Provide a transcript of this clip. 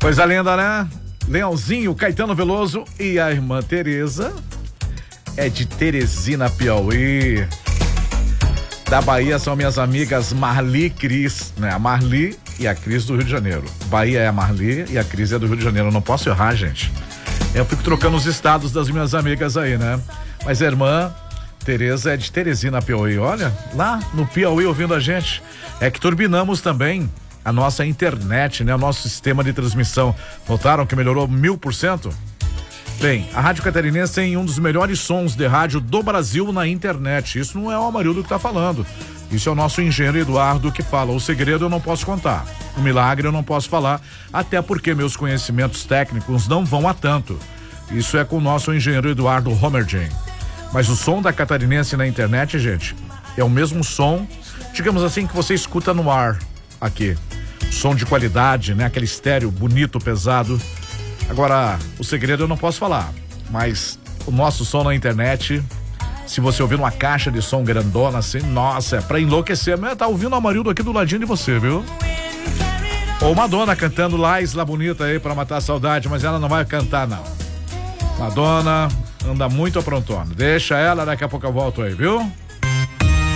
Coisa linda, né? Leãozinho, Caetano Veloso e a irmã Tereza é de Teresina, Piauí. Da Bahia são minhas amigas Marli e Cris, né? A Marli e a Cris do Rio de Janeiro. Bahia é a Marli e a Cris é do Rio de Janeiro. Eu não posso errar, gente. Eu fico trocando os estados das minhas amigas aí, né? Mas a irmã Tereza é de Teresina, Piauí. Olha, lá no Piauí ouvindo a gente. É que turbinamos também a nossa internet, né? O nosso sistema de transmissão. Notaram que melhorou 1000%? Bem, a Rádio Catarinense tem um dos melhores sons de rádio do Brasil na internet. Isso não é o Amarildo que tá falando. Isso é o nosso engenheiro Eduardo que fala. O segredo eu não posso contar. O milagre eu não posso falar. Até porque meus conhecimentos técnicos não vão a tanto. Isso é com o nosso engenheiro Eduardo Homergen. Mas o som da Catarinense na internet, gente, é o mesmo som, digamos assim, que você escuta no ar aqui. Som de qualidade, né? Aquele estéreo bonito, pesado. Agora, o segredo eu não posso falar, mas o nosso som na internet, se você ouvir uma caixa de som grandona assim, nossa, é pra enlouquecer. Tá ouvindo o Amarildo aqui do ladinho de você, viu? Ou Madonna cantando lá, Isla Bonita aí pra matar a saudade, mas ela não vai cantar, não. Madonna anda muito aprontona. Deixa ela, daqui a pouco eu volto aí, viu?